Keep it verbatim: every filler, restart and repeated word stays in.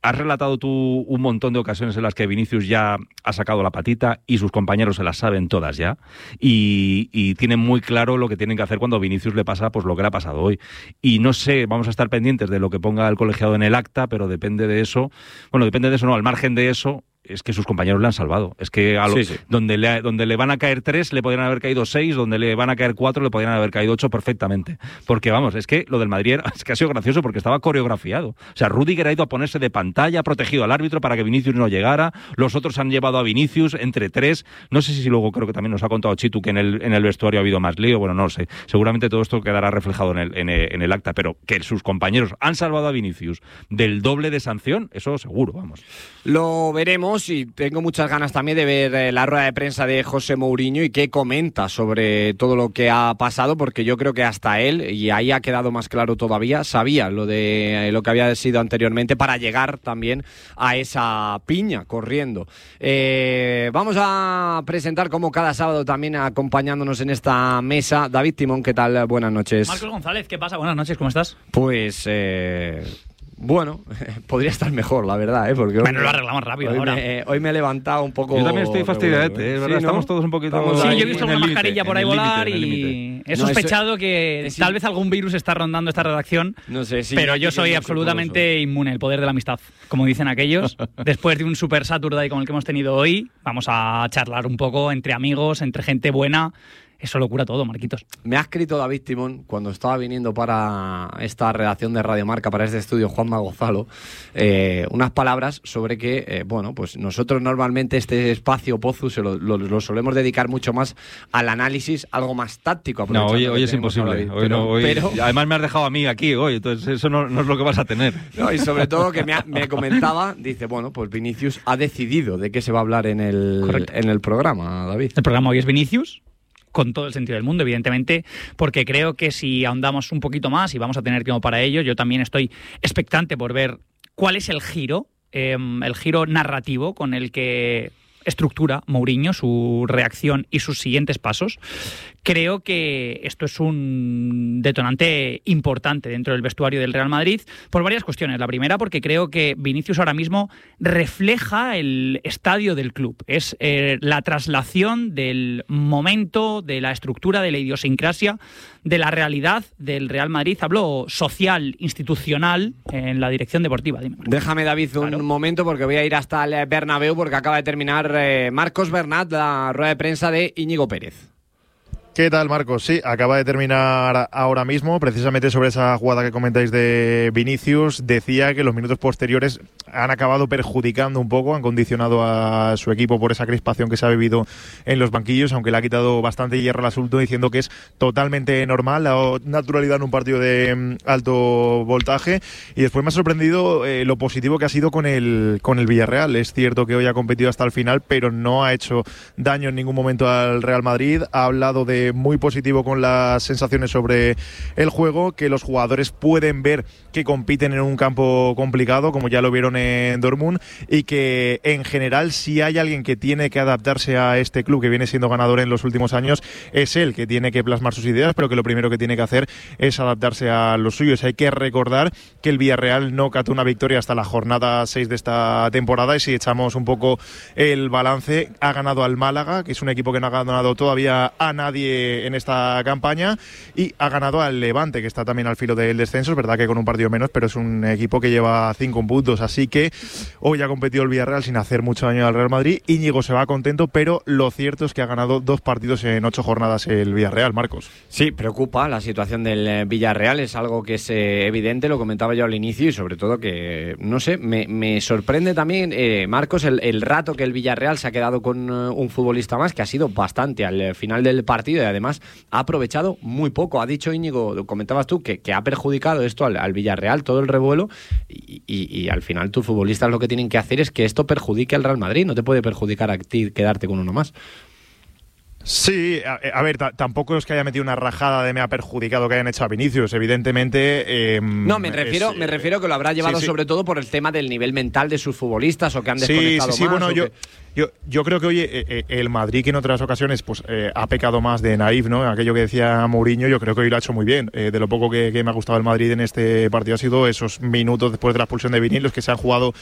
has relatado tú un montón de ocasiones en las que Vinicius ya ha sacado la patita y sus compañeros se las saben todas ya, y, y tienen muy claro lo que tienen que hacer cuando a Vinicius le pasa pues lo que le ha pasado hoy. Y no sé, vamos a estar pendientes de lo que ponga el colegiado en el acta, pero depende de eso, bueno, depende de eso, no, al margen de eso, es que sus compañeros le han salvado. Es que a lo, sí, sí. Donde, le, donde le van a caer tres, le podrían haber caído seis, donde le van a caer cuatro, le podrían haber caído ocho perfectamente. Porque, vamos, es que lo del Madrid era, es que ha sido gracioso porque estaba coreografiado. O sea, Rüdiger ha ido a ponerse de pantalla, ha protegido al árbitro para que Vinicius no llegara, los otros han llevado a Vinicius entre tres. No sé si luego creo que también nos ha contado Chitu que en el, en el vestuario ha habido más lío, bueno, no lo sé. Seguramente todo esto quedará reflejado en el, en, el, en el acta, pero que sus compañeros han salvado a Vinicius del doble de sanción, eso seguro, vamos. Lo veremos y tengo mucho muchas ganas también de ver eh, la rueda de prensa de José Mourinho y qué comenta sobre todo lo que ha pasado, porque yo creo que hasta él, y ahí ha quedado más claro todavía, sabía lo de eh, lo que había sido anteriormente para llegar también a esa piña corriendo. Eh, vamos a presentar como cada sábado también acompañándonos en esta mesa David Timón. ¿Qué tal? Buenas noches. Marcos González, ¿qué pasa? Buenas noches, ¿cómo estás? Pues... Eh... Bueno, podría estar mejor, la verdad, ¿eh? Porque bueno, hoy, lo arreglamos rápido hoy ahora. Me, hoy me he levantado un poco... Yo también estoy fastidiadete, ¿eh? ¿verdad? Sí, ¿no? Estamos todos un poquito... Estamos sí, ahí, yo he visto una mascarilla por ahí volar y he no, sospechado eso, que es, tal vez algún virus está rondando esta redacción, no sé, sí, pero yo soy absolutamente inmune, el poder de la amistad, como dicen aquellos. Después de un Super Saturday como el que hemos tenido hoy, vamos a charlar un poco entre amigos, entre gente buena. Eso lo cura todo, Marquitos. Me ha escrito David Timón cuando estaba viniendo para esta redacción de Radio Marca, para este estudio, Juanma Gonzalo, eh, unas palabras sobre que, eh, bueno, pues nosotros normalmente este espacio Pozu se lo, lo, lo solemos dedicar mucho más al análisis, algo más táctico. No, hoy, hoy es imposible. Hoy pero, no, hoy, pero, además me has dejado a mí aquí hoy, entonces eso no, no es lo que vas a tener. No, y sobre todo que me, ha, me comentaba, dice, bueno, pues Vinicius ha decidido de qué se va a hablar en el, en el programa, David. El programa hoy es Vinicius, con todo el sentido del mundo, evidentemente, porque creo que si ahondamos un poquito más, y vamos a tener tiempo para ello, yo también estoy expectante por ver cuál es el giro, eh, el giro narrativo con el que estructura Mourinho, su reacción y sus siguientes pasos. Creo que esto es un detonante importante dentro del vestuario del Real Madrid por varias cuestiones. La primera, porque creo que Vinicius ahora mismo refleja el estadio del club. Es eh, la traslación del momento, de la estructura, de la idiosincrasia, de la realidad del Real Madrid. Hablo social, institucional, en la dirección deportiva. Dime, Déjame, David, un claro. momento, porque voy a ir hasta el Bernabéu, porque acaba de terminar eh, Marcos Bernat, la rueda de prensa de Íñigo Pérez. ¿Qué tal, Marcos? Sí, acaba de terminar ahora mismo, precisamente sobre esa jugada que comentáis de Vinicius. Decía que los minutos posteriores han acabado perjudicando un poco, han condicionado a su equipo por esa crispación que se ha vivido en los banquillos, aunque le ha quitado bastante hierro al asunto, diciendo que es totalmente normal, la naturalidad en un partido de alto voltaje. Y después me ha sorprendido eh, lo positivo que ha sido con el, con el Villarreal. Es cierto que hoy ha competido hasta el final, pero no ha hecho daño en ningún momento al Real Madrid. Ha hablado de muy positivo con las sensaciones sobre el juego, que los jugadores pueden ver que compiten en un campo complicado, como ya lo vieron en Dortmund, y que en general si hay alguien que tiene que adaptarse a este club que viene siendo ganador en los últimos años, es él, que tiene que plasmar sus ideas, pero que lo primero que tiene que hacer es adaptarse a los suyos. Hay que recordar que el Villarreal no cató una victoria hasta la jornada seis de esta temporada, y si echamos un poco el balance, ha ganado al Málaga, que es un equipo que no ha ganado todavía a nadie en esta campaña, y ha ganado al Levante, que está también al filo del descenso. Es verdad que con un partido menos, pero es un equipo que lleva cinco puntos, así que hoy ha competido el Villarreal sin hacer mucho daño al Real Madrid. Íñigo se va contento, pero lo cierto es que ha ganado dos partidos en ocho jornadas el Villarreal, Marcos. Sí, preocupa la situación del Villarreal, es algo que es eh, evidente, lo comentaba yo al inicio, y sobre todo que, no sé, me, me sorprende también, eh, Marcos, el, el rato que el Villarreal se ha quedado con uh, un futbolista más, que ha sido bastante al final del partido, y además ha aprovechado muy poco. Ha dicho Íñigo, comentabas tú, que, que ha perjudicado esto al, al Villarreal, todo el revuelo, y, y, y al final tus futbolistas lo que tienen que hacer es que esto perjudique al Real Madrid, no te puede perjudicar a ti quedarte con uno más. Sí, a, a ver, t- tampoco es que haya metido una rajada de me ha perjudicado que hayan hecho a Vinicius, evidentemente. Eh, no, me refiero, es, me refiero que lo habrá llevado sí, sí. sobre todo por el tema del nivel mental de sus futbolistas, o que han desconectado sí, sí, sí, más. Bueno, yo, que... yo, yo creo que hoy eh, eh, el Madrid, que en otras ocasiones pues eh, ha pecado más de naif, ¿no? Aquello que decía Mourinho, yo creo que hoy lo ha hecho muy bien. Eh, de lo poco que, que me ha gustado el Madrid en este partido ha sido esos minutos después de la expulsión de Vinicius, los que se han jugado